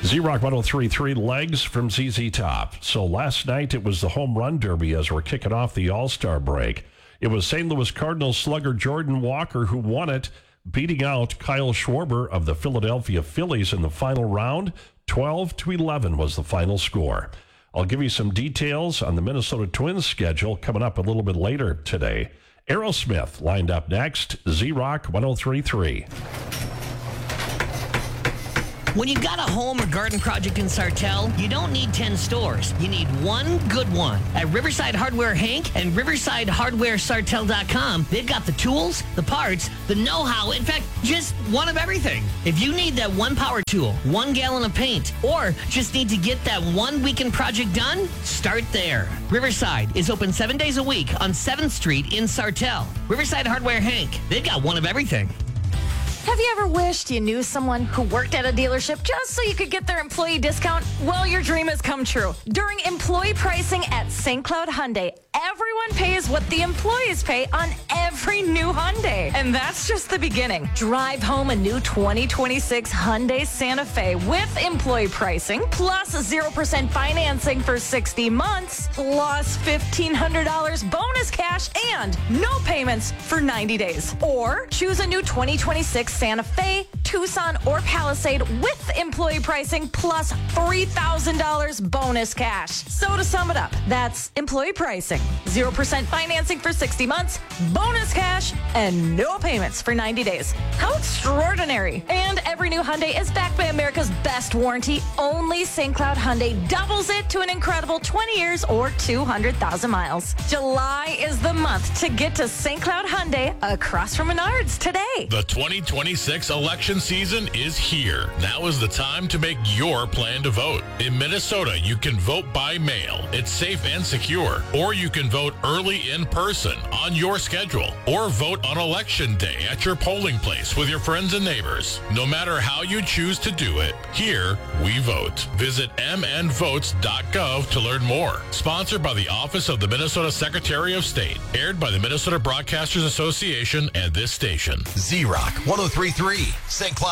Z-Rock 103.3 Legs from ZZ Top. So last night it was the home run derby as we're kicking off the All-Star break. It was St. Louis Cardinals slugger Jordan Walker who won it, beating out Kyle Schwarber of the Philadelphia Phillies in the final round. 12-11 was the final score. I'll give you some details on the Minnesota Twins schedule coming up a little bit later today. Aerosmith lined up next. Z-Rock 103.3. When you've got a home or garden project in Sartell, you don't need 10 stores. You need one good one. At Riverside Hardware Hank and RiversideHardwareSartell.com, they've got the tools, the parts, the know-how, in fact, just one of everything. If you need that one power tool, 1 gallon of paint, or just need to get that one weekend project done, start there. Riverside is open 7 days a week on 7th Street in Sartell. Riverside Hardware Hank, they've got one of everything. Have you ever wished you knew someone who worked at a dealership just so you could get their employee discount? Well, your dream has come true. During employee pricing at St. Cloud Hyundai, everyone pays what the employees pay on every new Hyundai. And that's just the beginning. Drive home a new 2026 Hyundai Santa Fe with employee pricing, plus 0% financing for 60 months, plus $1,500 bonus cash, and no payments for 90 days. Or choose a new 2026 Santa Fe, Tucson, or Palisade with employee pricing plus $3,000 bonus cash. So to sum it up, that's employee pricing, 0% financing for 60 months, bonus cash, and no payments for 90 days. How extraordinary. And every new Hyundai is backed by America's best warranty. Only St. Cloud Hyundai doubles it to an incredible 20 years or 200,000 miles. July is the month to get to St. Cloud Hyundai across from Menards today. The 2026 election season is here. Now is the time to make your plan to vote. In Minnesota, you can vote by mail. It's safe and secure. Or you can vote early in person on your schedule. Or vote on election day at your polling place with your friends and neighbors. No matter how you choose to do it, here we vote. Visit mnvotes.gov to learn more. Sponsored by the Office of the Minnesota Secretary of State. Aired by the Minnesota Broadcasters Association and this station. Z-Rock 103.3, St. Cloud.